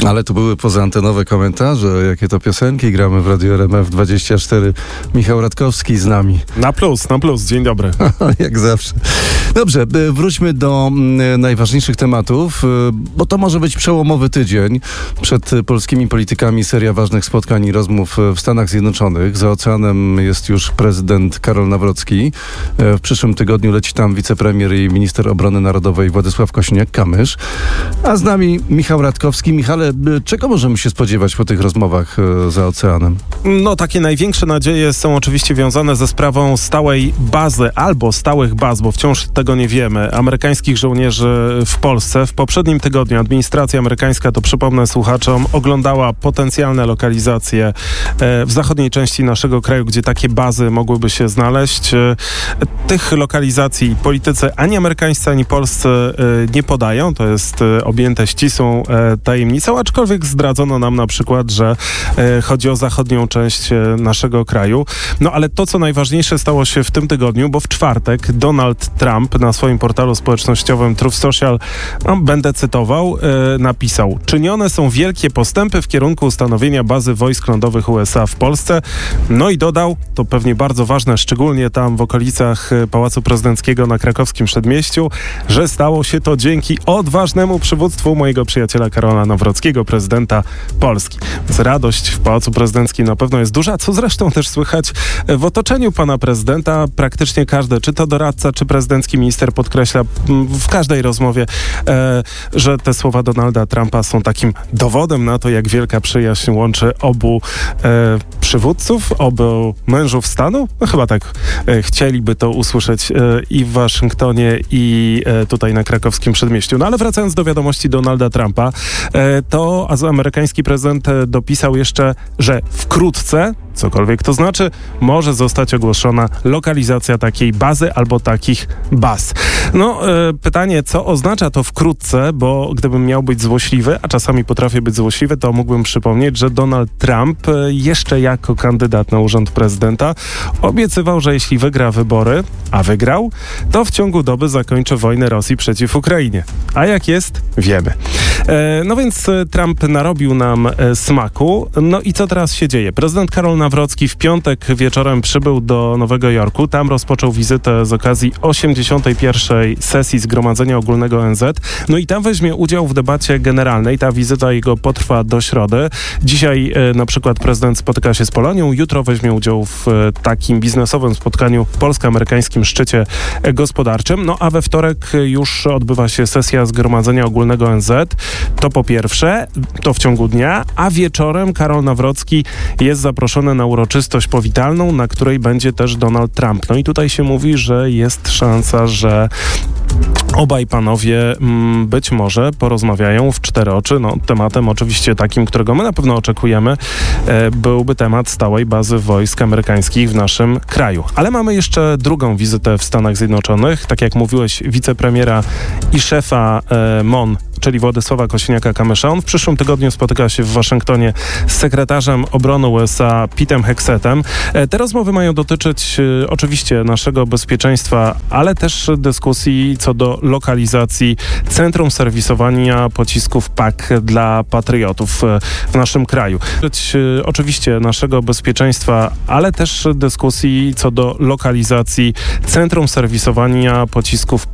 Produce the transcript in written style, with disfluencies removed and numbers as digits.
Ale to były pozaantenowe komentarze, jakie to piosenki gramy w Radiu RMF24. Michał Radkowski z nami. Na plus, dzień dobry. Jak zawsze. Dobrze, wróćmy do najważniejszych tematów, bo to może być przełomowy tydzień. Przed polskimi politykami seria ważnych spotkań i rozmów w Stanach Zjednoczonych. Za oceanem jest już prezydent Karol Nawrocki. W przyszłym tygodniu leci tam wicepremier i minister obrony narodowej Władysław Kosiniak-Kamysz. A z nami Michał Radkowski. Michale, czego możemy się spodziewać po tych rozmowach za oceanem? No, takie największe nadzieje są oczywiście wiązane ze sprawą stałej bazy albo stałych baz, bo wciąż tego nie wiemy, amerykańskich żołnierzy w Polsce. W poprzednim tygodniu administracja amerykańska, to przypomnę słuchaczom, oglądała potencjalne lokalizacje w zachodniej części naszego kraju, gdzie takie bazy mogłyby się znaleźć. Tych lokalizacji politycy ani amerykańscy, ani polscy nie podają. To jest objęte ścisłą tajemnicą, aczkolwiek zdradzono nam na przykład, że chodzi o zachodnią część naszego kraju. No ale to, co najważniejsze stało się w tym tygodniu, bo w czwartek Donald Trump na swoim portalu społecznościowym Truth Social, będę cytował, napisał: czynione są wielkie postępy w kierunku ustanowienia bazy wojsk lądowych USA w Polsce. No i dodał, to pewnie bardzo ważne, szczególnie tam w okolicach Pałacu Prezydenckiego na Krakowskim Przedmieściu, że stało się to dzięki odważnemu przywództwu mojego przyjaciela Karola Nawrockiego, prezydenta Polski. Więc radość w Pałacu Prezydenckim na pewno jest duża, co zresztą też słychać w otoczeniu pana prezydenta. Praktycznie każdy, czy to doradca, czy prezydencki minister podkreśla w każdej rozmowie, że te słowa Donalda Trumpa są takim dowodem na to, jak wielka przyjaźń łączy obu przywódców, obu mężów stanu. No chyba tak chcieliby to usłyszeć i w Waszyngtonie, i tutaj na Krakowskim Przedmieściu. No ale wracając do wiadomości Donalda Trumpa, to amerykański prezydent dopisał jeszcze, że wkrótce, cokolwiek to znaczy, może zostać ogłoszona lokalizacja takiej bazy albo takich baz. No, pytanie, co oznacza to wkrótce, bo gdybym miał być złośliwy, a czasami potrafię być złośliwy, to mógłbym przypomnieć, że Donald Trump jeszcze jako kandydat na urząd prezydenta obiecywał, że jeśli wygra wybory, a wygrał, to w ciągu doby zakończy wojnę Rosji przeciw Ukrainie. A jak jest? Wiemy. No więc Trump narobił nam smaku. No i co teraz się dzieje? Prezydent Karol Nawrocki w piątek wieczorem przybył do Nowego Jorku. Tam rozpoczął wizytę z okazji 81. sesji Zgromadzenia Ogólnego ONZ. No i tam weźmie udział w debacie generalnej. Ta wizyta jego potrwa do środy. Dzisiaj na przykład prezydent spotyka się z Polonią. Jutro weźmie udział w takim biznesowym spotkaniu polsko-amerykańskim szczycie gospodarczym. No a we wtorek już odbywa się sesja Zgromadzenia Ogólnego ONZ. To po pierwsze, to w ciągu dnia, a wieczorem Karol Nawrocki jest zaproszony na uroczystość powitalną, na której będzie też Donald Trump. No i tutaj się mówi, że jest szansa, że obaj panowie być może porozmawiają w cztery oczy. No, tematem oczywiście takim, którego my na pewno oczekujemy, byłby temat stałej bazy wojsk amerykańskich w naszym kraju. Ale mamy jeszcze drugą wizytę w Stanach Zjednoczonych. Tak jak mówiłeś, wicepremiera i szefa MON, czyli Władysława Kosiniaka-Kamysza. On w przyszłym tygodniu spotyka się w Waszyngtonie z sekretarzem obrony USA Pete'em Hexetem. Te rozmowy mają dotyczyć oczywiście naszego bezpieczeństwa, ale też dyskusji co do lokalizacji centrum serwisowania pocisków PAK dla patriotów w naszym kraju. Oczywiście naszego bezpieczeństwa, ale też dyskusji co do lokalizacji centrum serwisowania pocisków